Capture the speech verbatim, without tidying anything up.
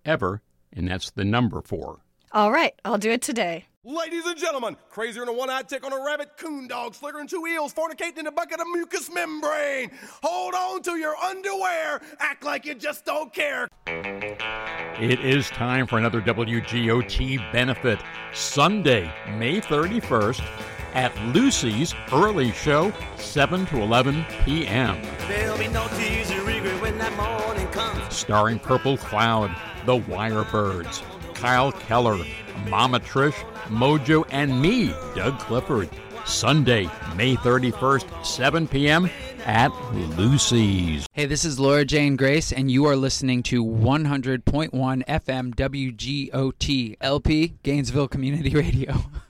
ever, and that's the number four. All right, I'll do it today. Ladies and gentlemen, crazier than a one-eyed tick on a rabbit, coon dog, slicker and two eels, fornicating in a bucket of mucous membrane. Hold on to your underwear. Act like you just don't care. It is time for another W G O T benefit. Sunday, May thirty-first, at Lucy's Early Show, seven to eleven p.m. There'll be no tears of regret when that morning comes. Starring Purple Cloud, The Wirebirds, Kyle Keller, Mama Trish, Mojo, and me, Doug Clifford. Sunday, May thirty-first, seven p.m. at Lucy's. Hey, this is Laura Jane Grace, and you are listening to one hundred point one F M W G O T, L P, Gainesville Community Radio.